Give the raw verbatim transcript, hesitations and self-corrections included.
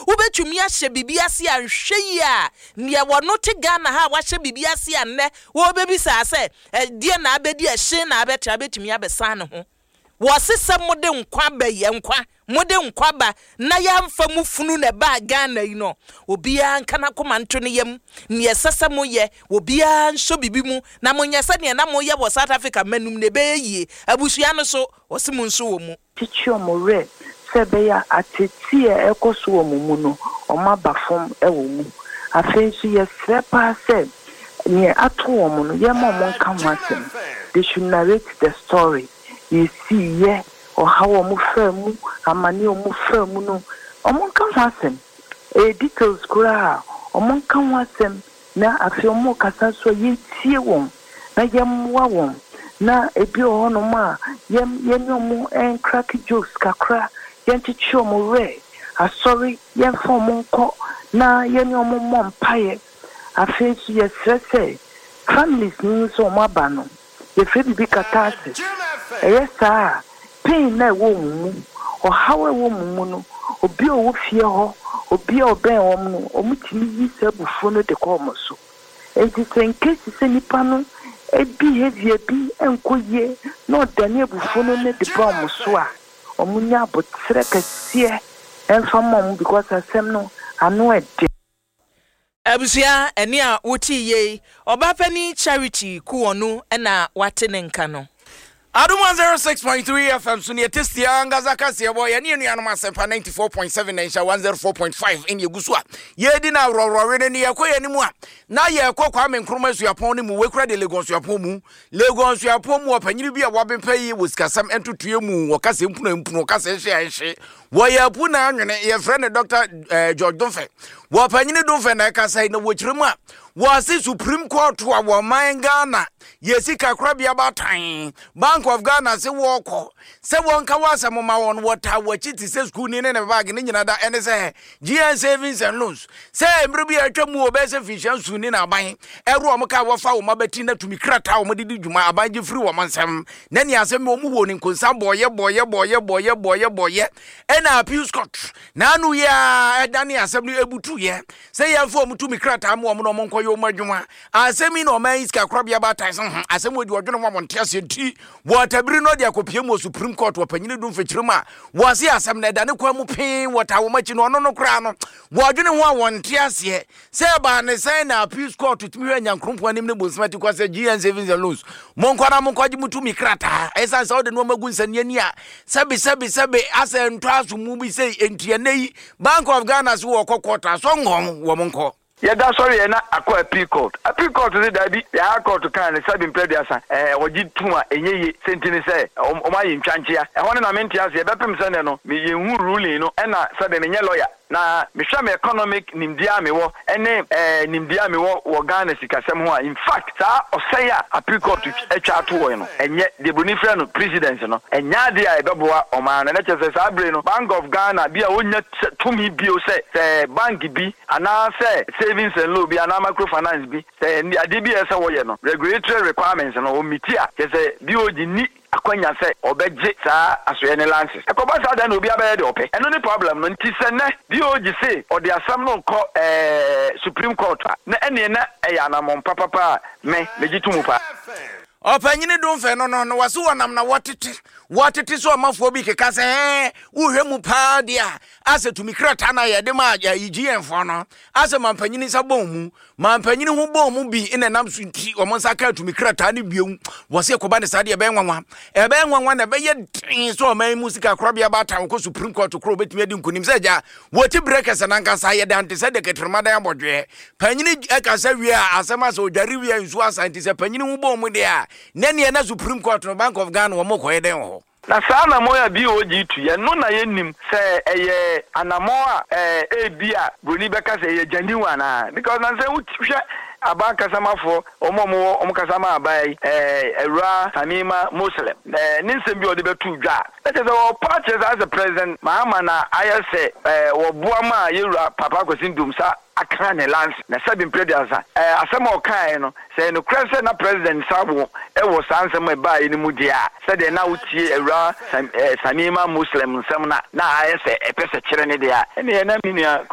wobetumi ahye bibiase anhwe yi a ne wono te Ghana ha wahye bibiase anne wo bebisa se die na abedi ahye na abetra betumi abesa ne ho wo sesem mode nkwa ba ye nkwa mode nkwa ba na ya mfa mu funu na ba Ghana yi no obia nka na koma nto ne yam ne sesem ye obia nso bibi mu na monye se ne na moye wo South Africa manum ne be yi abusua no so osimu nso wo mu tichio more sebeya atetie ekoso wo mu no omabafom ewo mu afensu ye sepa se ne ato wo mu no ye mo nka mwasem they should narrate the story you see ye or how omu famu amani omu famu no omu nka mwasem e details kura omu nka mwasem na afi omu kasa so ye tie won na ye mwa won na ebi ono ma yem yem omu en crack jokes kakra yenti chomo re asori yem fo monko na yem omu mompaye afensu ye stresse families ni so maba no ye fe bibi katase eyesa pain na wo mu o hawe wo mu no obi o wo fie ho obi o ben wo mu o mutimi yi se bufo no de ko mo so enti sen case se nipa no e behavior bi enkoye no dane bufo no ne de ba mo so a omunya botre kase enfa mom because asem no ano ede abusia eni a woti ye obapani charity kuonu na watene nka no Adum one oh six point three F M Sunia Testia Ngazaka Siabo yani ni anuma sempa ninety-four point seven and one oh four point five in Yeguswa. Ye dina ro ro ni yakoye ni mu a. Na ye kwa kwa me nkroma suapon ni mu wekura de Lagos suapon mu. Lagos suapon mu opanyini bi a wabempa yi wosikasam entutue mu wakase mpuno mpuno wakase hye hye. Wo ya pu na anwene ye friend Doctor George Donfe. Wo opanyini Donfe na kasa na wo kyeremu a. Was Supreme Court wa wa Ghana yesi kakra bia batan Bank of Ghana se woko se wonka wasa mama won water wachi ti se school ni ne bag ni nyina da ene se G N savings and loans se emre bia atwamu obese fishan su ni na aban ero o mka wofa wo mabati na tumi krata wo modidi dwuma abanje free wo mansam na ni asem wo mu wo ni konsam boye boye boye boye boye boye ena appeals court na anu ya edani asem ni ebutu ye se ya fo mu tumi krata am wo no monko yo madwuma asemi no man iska krabia batan asemi odi odwene mo monte asenti watabiri no dia kopie mo Supreme Court wapanyine dum fechirima wase asem na dane kwa mu pin wata wo machi no no no kra no wodwene ho awonte ase se ba ne sen na appeals court tumi hwa nyankrompo anim ne bonsmati kwa se G N savings and loans monko na monko agi mutumi krata esa sa ode no magu nsani ani a sabi sabi sabi ase ntwa aso mu bi se entianei Bank of Ghana so wo kokota so ngom wo monko Yeah, that's sorry, na akwa appeal court. Appeal court is that be ya court kan le sabi mpediasa eh oji tuma enyeye sentini se o ma yin twanchia. E hono na menti ase e bepem se ne no me yenhu ruling no e na sabe me nye lawyer. Na mehwa me economic nimdia me wo ene eh nimdia me wo wo Ghana sikasem ho a in fact sa osaya appeal court etwa to wo no enye de bonifre no president no enya de a ebeboa o ma na chese sa abre no Bank of Ghana bia wonya tumi bio se se bank bi ana se savings and loan bi ana microfinance bi se ade bi ese wo ye no regulatory requirements no o mitia chese bi oji ni akwanya se obeje sa asoye ne lances ekoba sa da no obi abaye de ope eno ni problem no nti se ne bi oji se o de asam no ko eh Supreme Court na ene na eya na mon papa pa me legitumu pa opanyine dum fe no no no waso wonam na watete watete so amafo bi keka se eh uhwemu pa dia ase tumi krata na ye de ma ya G N fo no ase mampanyine sa bom mu mampanyine hu bom mu bi ina nam so nti o monsa ka tumi krata ne biom wose ekoba ne sade e ben nwanwa e ben nwanwa na be ye so man musika krobia batan ko Supreme Court kro betumi adi nkunim se ja woti breakers na nka sa ye dante se de ketrema dan bodwe panyine eka sa wi a asema so dware wi ansu asanti se panyine hu bom mu dia nene na Supreme Court no Bank of Ghana wo moko ye den ho na sana moya bi oji tu ye no na ye nim se eye anamo a eh ebia broni beka se ye janiwa na because na se uthwe abanka samafo omomo omkasama abai eh Era Tamima Muslim eh ninsem bi ode betu dwa that is our purchase as a president Mahama na ayese eh obuama yewura papa kwasindum sa akra ne lance na sabi mpediasa eh asema okai no se no krese na president sabo e wo sansem e ba ni mu dia se de na utie Era Tamima Muslim nsem na na ayese e pese kire ne dia ene na minia